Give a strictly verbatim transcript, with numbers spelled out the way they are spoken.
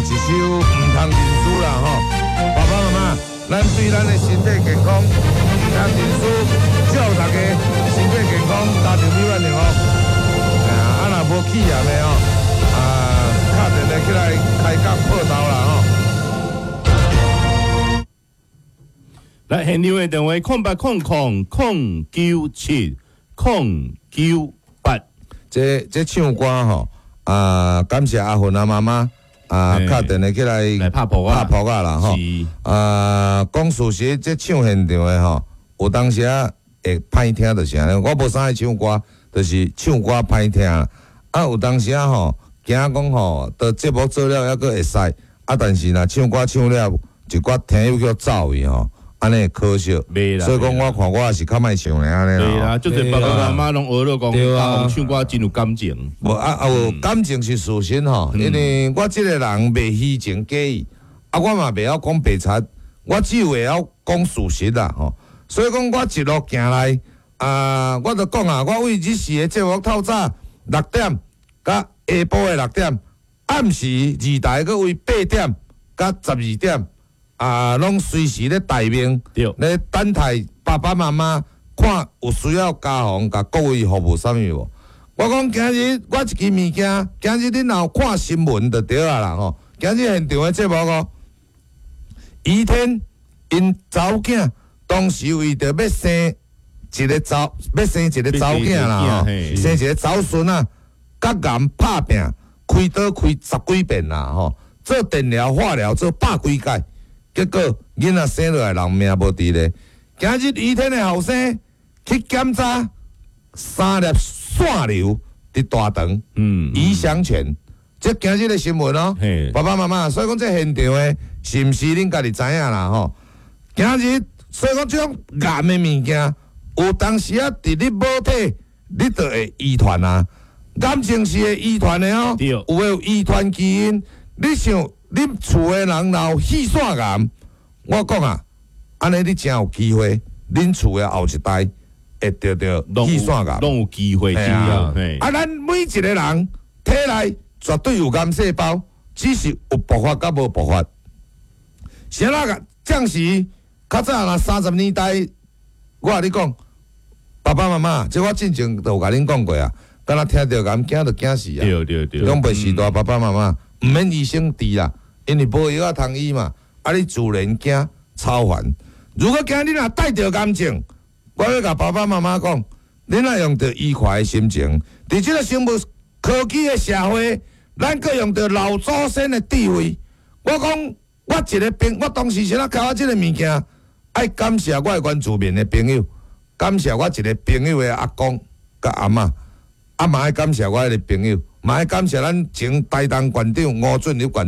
一首唔通认输啦吼，爸爸妈妈，咱对咱的身体健康唔通认输，祝大家身体健康，家庭美满幸福。哎呀，啊若无气炎的吼，啊，敲电话起来开讲报道啦吼。 来，现场的电话空八空空空九七空九八。 这这唱歌吼，啊，感谢阿芬阿妈妈啊，敲电话起来来拍谱啊， 拍谱啊啦吼。啊，讲事实，这唱现场的吼，有当时啊会歹听就是安尼。我无啥爱唱歌，就是唱歌歹听。啊，有当时啊吼，惊讲吼，到节目做了还阁会使。啊，但是若唱歌唱了，一寡听友叫走去吼。安尼可惜，所以讲我看我也是较莫唱咧安尼啦。 对啦，就是爸爸妈妈拢学了讲，阿红唱歌真有感情。 无啊啊，有感情是事实吼，因为我即个人袂虚情假意，啊我嘛袂晓讲白贼，我只有会晓讲事实啦吼。所以讲我一路行来，啊，我著讲啊，我为日时的节目透早六点，甲下晡的六点，暗时二台搁为八点，甲十二点。啊，拢随时咧待命，咧等待爸爸妈妈看有需要家访，甲各位服务啥物无？我讲今日我一支物件，今日恁若有看新闻就对啊啦吼。今日现场的节目哦，宜天因查某囝当时为着要生一个查，要生一个查某囝啦吼，生一个查某孙啊，甲癌拍拼，开刀开十几遍啦吼，做电疗、化疗做百几届。结果囡仔生落来人命无伫咧，今日宜天的后生去检查三粒腺瘤伫大肠，嗯，胰肠全，这今日的新闻哦，爸爸妈妈，所以讲这现场的是毋是恁家己知影啦吼？今日所以讲这种癌的物件，有当时啊，伫你母体，你就会遗传啊，癌症是会遗传的哦，有诶有遗传基因，你想。恁厝诶人若有肺腺癌，我讲啊，安尼你真有机会，恁厝诶后一代会得到肺腺癌， 拢有机会，是啊。 啊，咱每一个人体内绝对有癌细胞，只是有爆发甲无爆发。是哪个？暂时较早若三十年代，我甲你讲，爸爸妈妈，这我之前都有甲恁讲过啊，敢若听到癌，惊就惊死啊！ 对对对， 拢袂时代爸爸妈妈，毋免医生治啦。因为无药啊通医嘛，啊你自然惊超烦。如果今日若带着癌症，我要甲爸爸妈妈讲，恁若用着愉快的心情，伫即个生物科技的社会，咱阁用着老祖先的智慧。我讲，我一个朋，我当时是哪开我即个物件，爱感谢我的原住民的朋友，感谢我一个朋友的阿公甲阿嬷，啊嘛爱感谢我的朋友，嘛爱感谢咱前台东县长吴俊立县。